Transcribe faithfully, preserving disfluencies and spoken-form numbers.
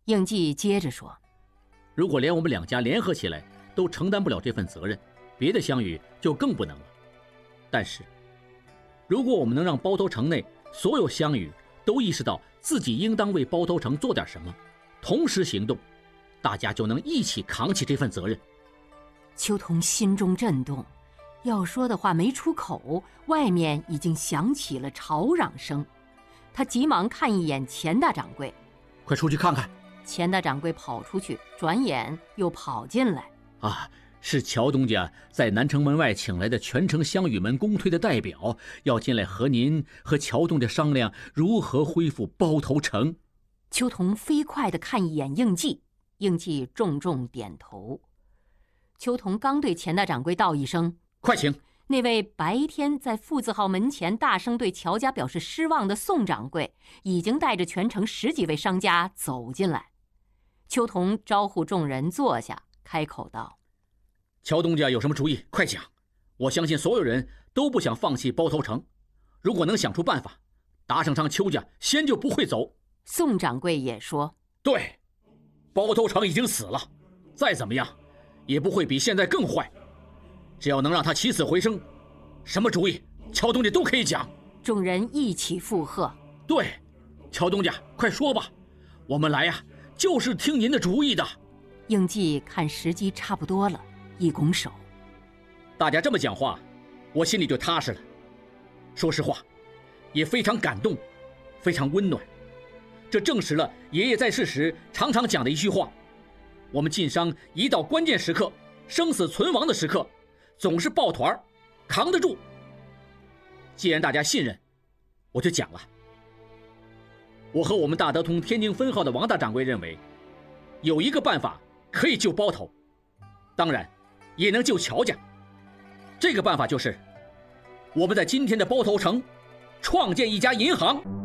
应季接着说：“ 如果连我们两家联合起来都承担不了这份责任，别的乡宇就更不能了。但是，如果我们能让包头城内所有乡宇都意识到自己应当为包头城做点什么，同时行动，大家就能一起扛起这份责任。” 邱同心中震动，要说的话没出口，外面已经响起了吵嚷声。他急忙看一眼钱大掌柜：“ 快出去看看。” 钱大掌柜跑出去，转眼又跑进来：“ 啊，是乔东家在南城门外请来的全城乡宇们公推的代表，要进来和您和乔东家商量如何恢复包头城。” 邱同飞快地看一眼应季，应季重重点头。邱同刚对钱大掌柜道一声：“ 快请。” 那位白天在富字号门前大声对乔家表示失望的宋掌柜，已经带着全城十几位商家走进来。邱同招呼众人坐下，开口道：“ 乔东家有什么主意，快讲！我相信所有人都不想放弃包头城，如果能想出办法，打胜仗邱家先就不会走。” 宋掌柜也说：“ 对，包头城已经死了，再怎么样也不会比现在更坏。只要能让他起死回生，什么主意乔东家都可以讲。” 众人一起附和：“ 对，乔东家快说吧，我们来呀，就是听您的主意的。” 应季看时机差不多了，一拱手：“ 大家这么讲话，我心里就踏实了。说实话，也非常感动，非常温暖。这证实了爷爷在世时常常讲的一句话：我们晋商一到关键时刻，生死存亡的时刻，总是抱团扛得住。既然大家信任，我就讲了。我和我们大德通天津分号的王大掌柜认为，有一个办法可以救包头，当然也能救乔家。这个办法就是，我们在今天的包头城创建一家银行。